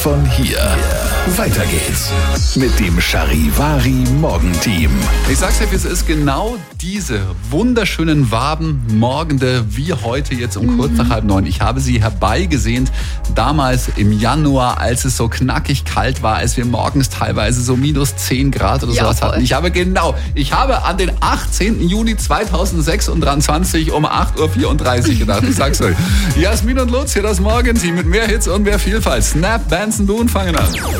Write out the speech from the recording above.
Von hier. Weiter geht's mit dem Charivari Morgenteam. Ich sag's dir, wie es ist, genau diese wunderschönen Wabenmorgende wie heute jetzt um kurz nach 8:30. Ich habe sie herbeigesehnt, damals im Januar, als es so knackig kalt war, als wir morgens teilweise so minus 10 Grad oder sowas hatten. Ich habe an den 18. Juni 2026 um 8:34 Uhr gedacht. Ich sag's euch. Jasmin und Lutz hier, das Morgenteam mit mehr Hits und mehr Vielfalt. Snap, Benson, Boone fangen an.